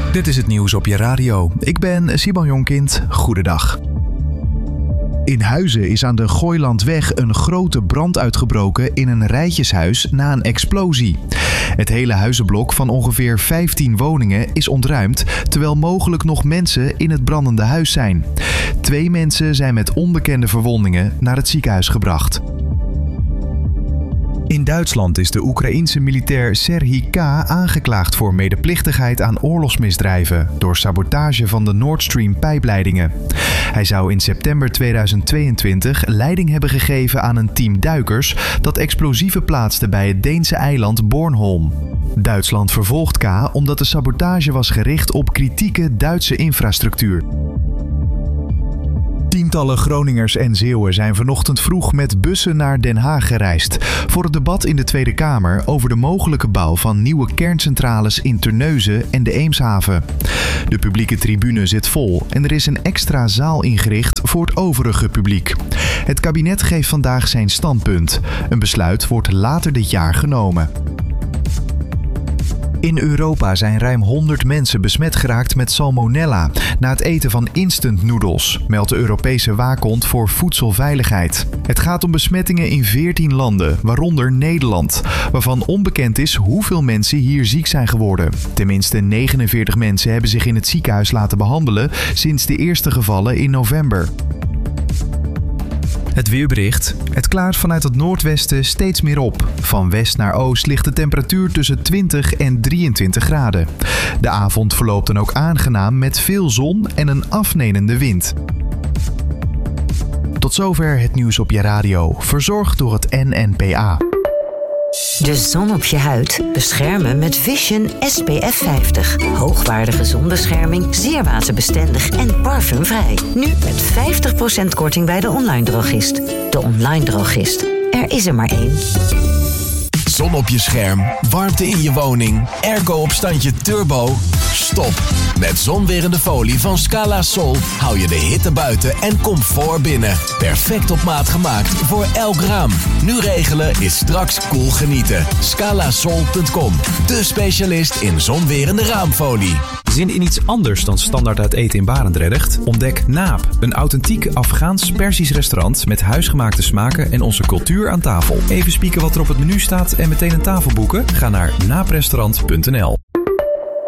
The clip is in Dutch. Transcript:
Dit is het nieuws op je radio. Ik ben Simon Jonkind. Goedendag. In Huizen is aan de Gooilandweg een grote brand uitgebroken in een rijtjeshuis na een explosie. Het hele huizenblok van ongeveer 15 woningen is ontruimd, terwijl mogelijk nog mensen in het brandende huis zijn. 2 mensen zijn met onbekende verwondingen naar het ziekenhuis gebracht. In Duitsland is de Oekraïense militair Serhij K. aangeklaagd voor medeplichtigheid aan oorlogsmisdrijven door sabotage van de Nord Stream pijpleidingen. Hij zou in september 2022 leiding hebben gegeven aan een team duikers dat explosieven plaatste bij het Deense eiland Bornholm. Duitsland vervolgt K. omdat de sabotage was gericht op kritieke Duitse infrastructuur. Tientallen Groningers en Zeeuwen zijn vanochtend vroeg met bussen naar Den Haag gereisd voor het debat in de Tweede Kamer over de mogelijke bouw van nieuwe kerncentrales in Terneuzen en de Eemshaven. De publieke tribune zit vol en er is een extra zaal ingericht voor het overige publiek. Het kabinet geeft vandaag zijn standpunt. Een besluit wordt later dit jaar genomen. In Europa zijn ruim 100 mensen besmet geraakt met salmonella na het eten van instant noodles, meldt de Europese waakhond voor voedselveiligheid. Het gaat om besmettingen in 14 landen, waaronder Nederland, waarvan onbekend is hoeveel mensen hier ziek zijn geworden. Tenminste 49 mensen hebben zich in het ziekenhuis laten behandelen sinds de eerste gevallen in november. Het weerbericht. Het klaart vanuit het noordwesten steeds meer op. Van west naar oost ligt de temperatuur tussen 20 en 23 graden. De avond verloopt dan ook aangenaam met veel zon en een afnemende wind. Tot zover het nieuws op je radio, verzorgd door het NNPA. De zon op je huid beschermen met Vision SPF 50. Hoogwaardige zonbescherming, zeer waterbestendig en parfumvrij. Nu met 50% korting bij de online drogist. De online drogist. Er is er maar één. Zon op je scherm, warmte in je woning, airco op standje turbo. Stop! Met zonwerende folie van Scala Sol hou je de hitte buiten en comfort binnen. Perfect op maat gemaakt voor elk raam. Nu regelen is straks cool genieten. Scalasol.com, de specialist in zonwerende raamfolie. Zin in iets anders dan standaard uit eten in Barendrecht? Ontdek Naap, een authentiek Afghaans-Persisch restaurant met huisgemaakte smaken en onze cultuur aan tafel. Even spieken wat er op het menu staat en meteen een tafel boeken? Ga naar naaprestaurant.nl.